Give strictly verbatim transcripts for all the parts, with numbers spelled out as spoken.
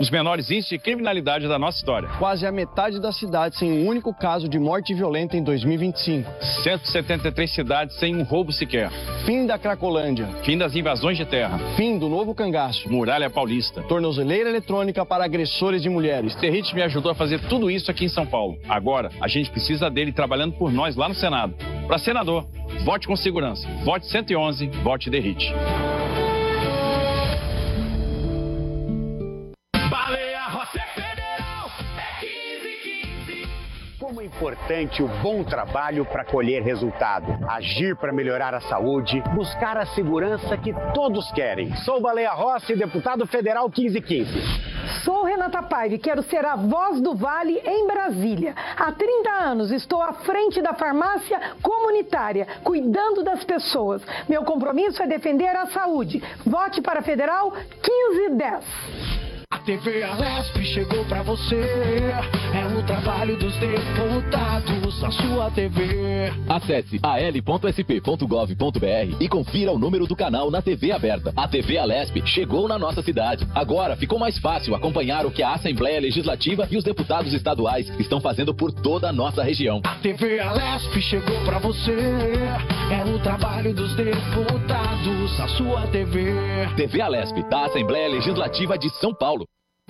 os menores índices de criminalidade da nossa história. Quase a metade da cidade sem um único caso de morte violenta em dois mil e vinte e cinco. cento e setenta e três cidades sem um roubo sequer. Fim da Cracolândia. Fim das invasões de terra. Fim do novo cangaço. Muralha Paulista. Tornozeleira eletrônica para agressores de mulheres. Derrite me ajudou a fazer tudo isso aqui em São Paulo. Agora, a gente precisa dele trabalhando por nós lá no Senado. Para senador, vote com segurança. Vote cento e onze, vote Derrite. Como é importante o bom trabalho para colher resultado, agir para melhorar a saúde, buscar a segurança que todos querem. Sou Baleia Rossi, deputado federal quinze quinze. Sou Renata Paiva e quero ser a voz do Vale em Brasília. Há trinta anos estou à frente da farmácia comunitária, cuidando das pessoas. Meu compromisso é defender a saúde. Vote para Federal quinze dez. A T V Alesp chegou pra você, é o trabalho dos deputados, a sua T V. Acesse a l ponto s p ponto gov ponto b r e confira o número do canal na T V aberta. A T V Alesp chegou na nossa cidade. Agora ficou mais fácil acompanhar o que a Assembleia Legislativa e os deputados estaduais estão fazendo por toda a nossa região. A T V Alesp chegou pra você, é o trabalho dos deputados, a sua T V. T V Alesp, da Assembleia Legislativa de São Paulo.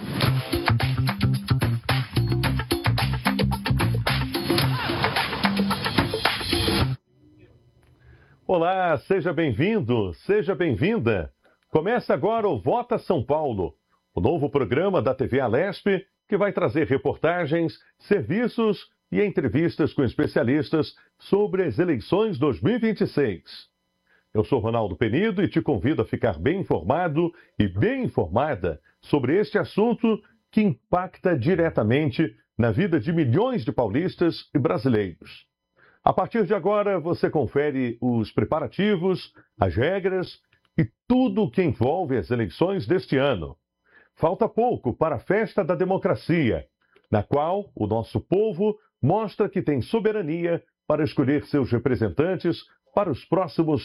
Olá, seja bem-vindo, seja bem-vinda. Começa agora o Vota São Paulo, o novo programa da T V Alesp que vai trazer reportagens, serviços e entrevistas com especialistas sobre as eleições dois mil e vinte e seis. Eu sou Ronaldo Penido e te convido a ficar bem informado e bem informada sobre este assunto que impacta diretamente na vida de milhões de paulistas e brasileiros. A partir de agora, você confere os preparativos, as regras e tudo o que envolve as eleições deste ano. Falta pouco para a festa da democracia, na qual o nosso povo mostra que tem soberania para escolher seus representantes para os próximos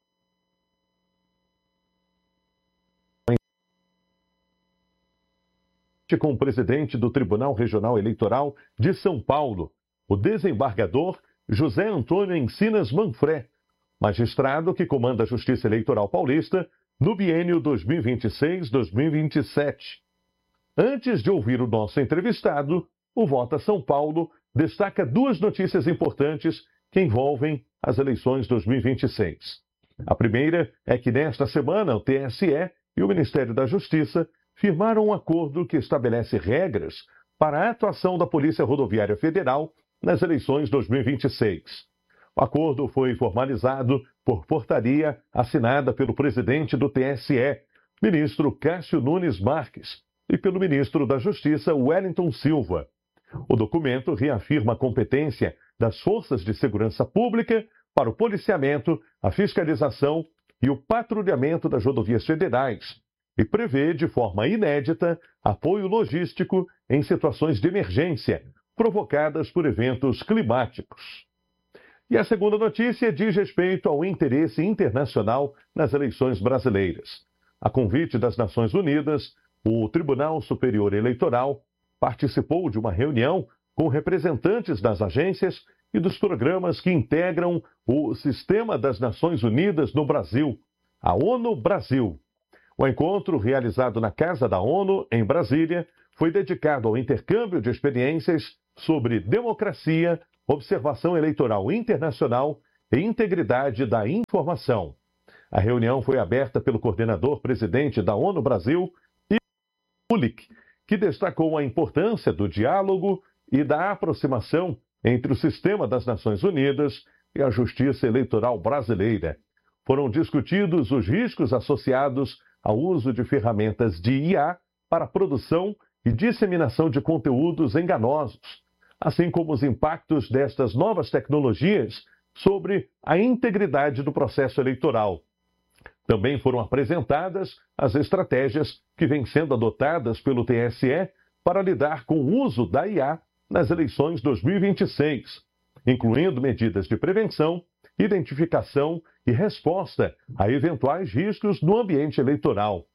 com o presidente do Tribunal Regional Eleitoral de São Paulo, o desembargador José Antônio Encinas Manfré, magistrado que comanda a Justiça Eleitoral Paulista no biênio dois mil e vinte e seis a dois mil e vinte e sete. Antes de ouvir o nosso entrevistado, o Vota São Paulo destaca duas notícias importantes que envolvem as eleições dois mil e vinte e seis. A primeira é que nesta semana o T S E e o Ministério da Justiça firmaram um acordo que estabelece regras para a atuação da Polícia Rodoviária Federal nas eleições dois mil e vinte e seis. O acordo foi formalizado por portaria assinada pelo presidente do T S E, ministro Cássio Nunes Marques, e pelo ministro da Justiça, Wellington Silva. O documento reafirma a competência das forças de segurança pública para o policiamento, a fiscalização e o patrulhamento das rodovias federais e prevê, de forma inédita, apoio logístico em situações de emergência provocadas por eventos climáticos. E a segunda notícia diz respeito ao interesse internacional nas eleições brasileiras. A convite das Nações Unidas, o Tribunal Superior Eleitoral participou de uma reunião com representantes das agências e dos programas que integram o Sistema das Nações Unidas no Brasil, a ONU Brasil. O encontro, realizado na Casa da ONU, em Brasília, foi dedicado ao intercâmbio de experiências sobre democracia, observação eleitoral internacional e integridade da informação. A reunião foi aberta pelo coordenador-presidente da ONU Brasil, Ivo Kulik, que destacou a importância do diálogo e da aproximação entre o Sistema das Nações Unidas e a Justiça Eleitoral brasileira. Foram discutidos os riscos associados ao uso de ferramentas de I A para a produção e disseminação de conteúdos enganosos, assim como os impactos destas novas tecnologias sobre a integridade do processo eleitoral. Também foram apresentadas as estratégias que vêm sendo adotadas pelo T S E para lidar com o uso da I A nas eleições dois mil e vinte e seis, incluindo medidas de prevenção, identificação e resposta a eventuais riscos no ambiente eleitoral.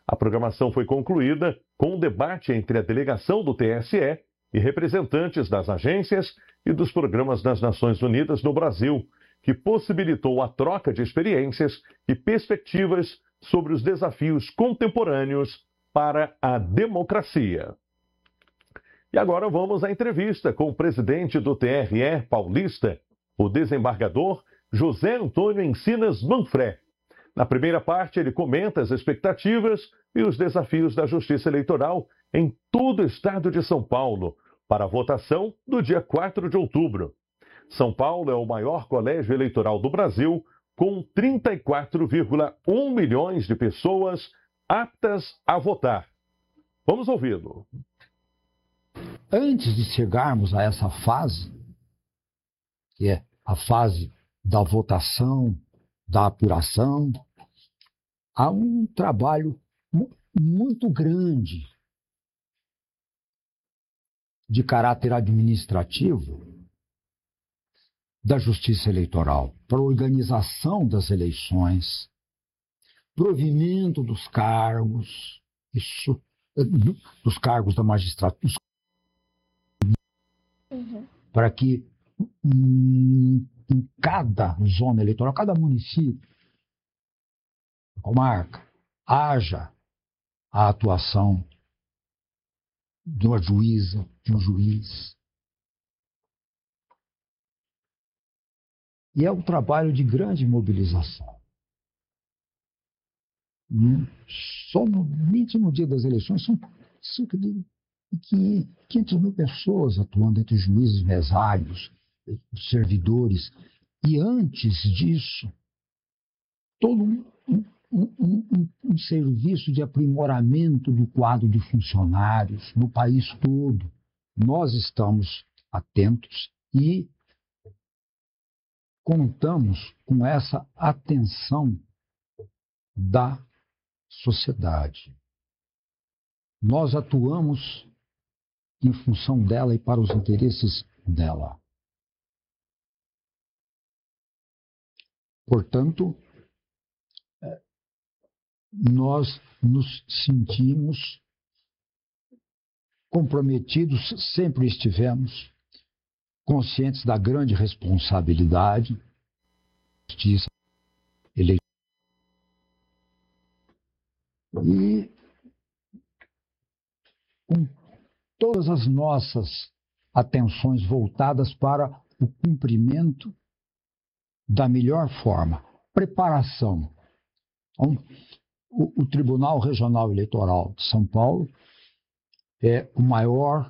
A programação foi concluída com um debate entre a delegação do T S E e representantes das agências e dos programas das Nações Unidas no Brasil, que possibilitou a troca de experiências e perspectivas sobre os desafios contemporâneos para a democracia. E agora vamos à entrevista com o presidente do T R E paulista, o desembargador José Antônio Encinas Manfré. Na primeira parte, ele comenta as expectativas e os desafios da Justiça Eleitoral em todo o estado de São Paulo para a votação do dia quatro de outubro. São Paulo é o maior colégio eleitoral do Brasil, com trinta e quatro vírgula um milhões de pessoas aptas a votar. Vamos ouvi-lo. Antes de chegarmos a essa fase, que é a fase da votação, da apuração, há um trabalho muito grande de caráter administrativo da Justiça Eleitoral para a organização das eleições, provimento dos cargos, isso, dos cargos da magistratura, uhum. Para que em, em cada zona eleitoral, cada município, comarca, haja a atuação de uma juíza, de um juiz. E é um trabalho de grande mobilização. Só no, no dia das eleições são cerca de quinhentas mil pessoas atuando entre juízes, mesários, servidores. E antes disso, todo um, um, um, um, um serviço de aprimoramento do quadro de funcionários no país todo. Nós estamos atentos e contamos com essa atenção da sociedade. Nós atuamos em função dela e para os interesses dela. Portanto, nós nos sentimos comprometidos, sempre estivemos conscientes da grande responsabilidade da justiça eleitoral. E com todas as nossas atenções voltadas para o cumprimento da melhor forma, preparação. Então, o, o Tribunal Regional Eleitoral de São Paulo é o maior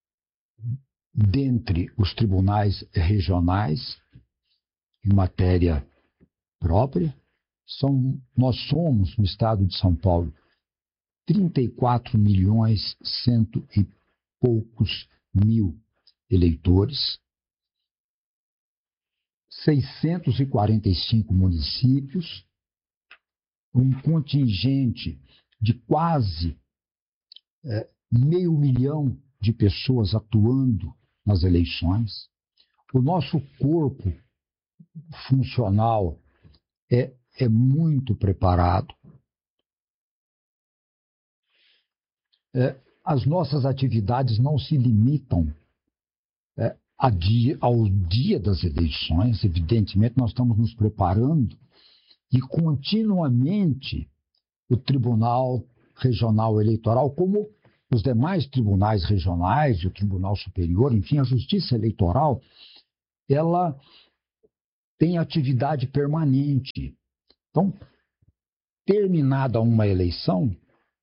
dentre os tribunais regionais em matéria própria. São, nós somos, no estado de São Paulo, trinta e quatro milhões cento e poucos mil eleitores, seiscentos e quarenta e cinco municípios, um contingente de quase é, meio milhão de pessoas atuando nas eleições. O nosso corpo funcional é, é muito preparado. É, as nossas atividades não se limitam é, a dia, ao dia das eleições. Evidentemente, nós estamos nos preparando e continuamente o Tribunal Regional Eleitoral, como os demais tribunais regionais, o Tribunal Superior, enfim, a Justiça Eleitoral, ela tem atividade permanente. Então, terminada uma eleição,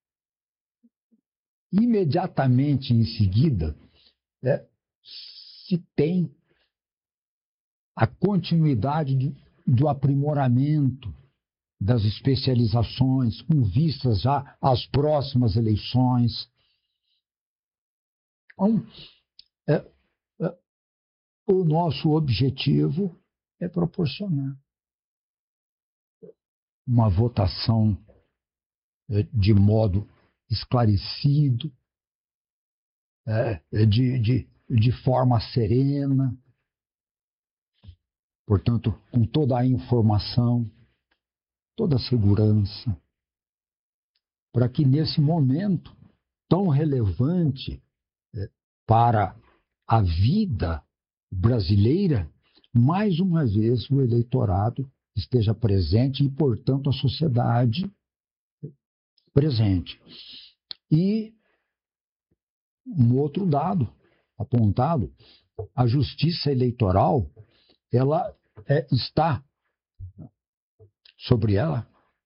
imediatamente em seguida, é, se tem a continuidade de, do aprimoramento das especializações, com vistas já às próximas eleições. Então, é, é, o nosso objetivo é proporcionar uma votação é, de modo esclarecido, é, de, de, de forma serena, portanto, com toda a informação, toda a segurança, para que nesse momento tão relevante é, para a vida brasileira, mais uma vez o eleitorado esteja presente e, portanto, a sociedade presente. E um outro dado apontado, a justiça eleitoral, ela é, está sobre ela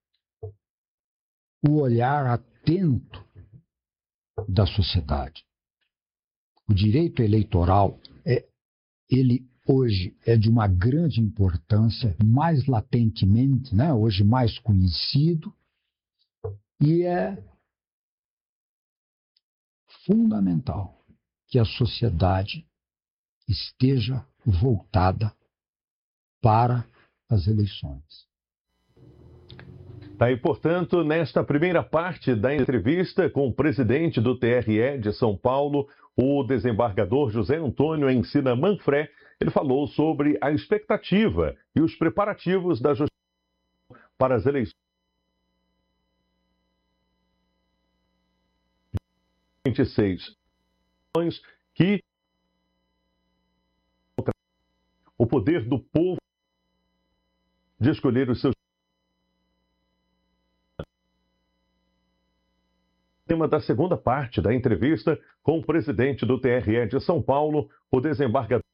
o olhar atento da sociedade. O direito eleitoral, é, ele hoje é de uma grande importância, mais latentemente, né, hoje mais conhecido, e é fundamental que a sociedade esteja voltada para as eleições. Tá aí, portanto, nesta primeira parte da entrevista com o presidente do T R E de São Paulo, o desembargador José Antônio Encina Manfré, ele falou sobre a expectativa e os preparativos da justiça para as eleições vinte e seis, que o poder do povo de escolher os seus. Tema da segunda parte da entrevista com o presidente do T R E de São Paulo, o desembargador